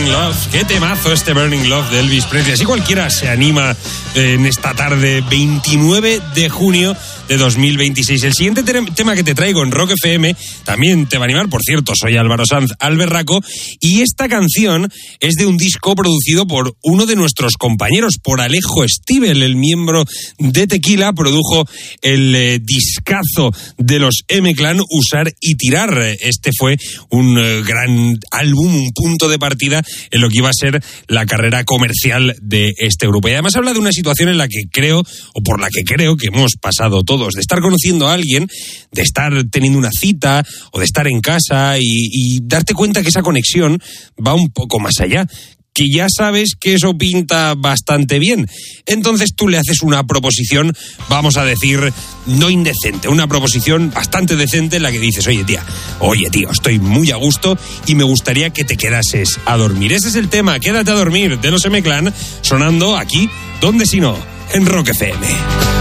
Burning Love. Qué temazo este Burning Love de Elvis Presley. Así cualquiera se anima en esta tarde, 29 de junio de 2026. El siguiente tema que te traigo en Rock FM también te va a animar. Por cierto, soy Álvaro Sanz Alberraco y esta canción es de un disco producido por uno de nuestros compañeros, por Alejo Stivel, el miembro de Tequila. Produjo el discazo de los M-Clan, Usar y Tirar. Este fue un gran álbum, un punto de partida en lo que iba a ser la carrera comercial de este grupo. Y además habla de una situación en la que creo, o por la que creo que hemos pasado todos, de estar conociendo a alguien, de estar teniendo una cita o de estar en casa y darte cuenta que esa conexión va un poco más allá, que ya sabes que eso pinta bastante bien. Entonces tú le haces una proposición, vamos a decir, no indecente, una proposición bastante decente en la que dices, oye tío, estoy muy a gusto y me gustaría que te quedases a dormir. Ese es el tema, Quédate a dormir, de los M-Clan, sonando aquí, ¿dónde si no? En Rock FM.